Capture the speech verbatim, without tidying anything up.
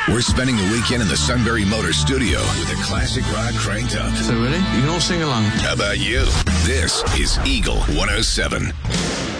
We're spending the weekend in the Sunbury Motors studio with a classic rock cranked up. So ready? You can all sing along. How about you? This is Eagle one oh seven.